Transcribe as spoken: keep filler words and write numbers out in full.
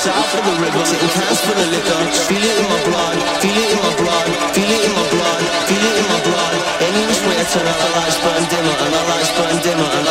south of the river, sitting cans full of liquor. Feel it in my blood, feel it in my blood, feel it in my blood, feel it in my blood. Any which way I turn out, the lights burn dimmer, and the lights burn dimmer, and